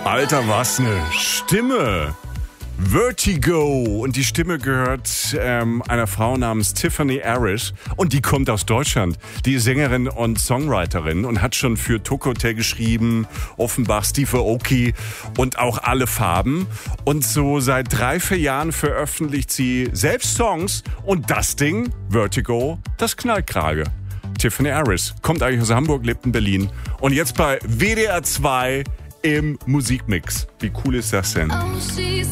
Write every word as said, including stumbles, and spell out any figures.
Alter, was ne Stimme! Vertigo. Und die Stimme gehört ähm, einer Frau namens Tiffany Arish. Und die kommt aus Deutschland. Die ist Sängerin und Songwriterin und hat schon für Tokote geschrieben, Offenbach, Steve Aoki und auch Alle Farben. Und so seit drei, vier Jahren veröffentlicht sie selbst Songs. Und das Ding, Vertigo, das Knallkrage. Tiffany Arish kommt eigentlich aus Hamburg, lebt in Berlin. Und jetzt bei W D R zwei im Musikmix. Wie cool ist das denn? Oh, she's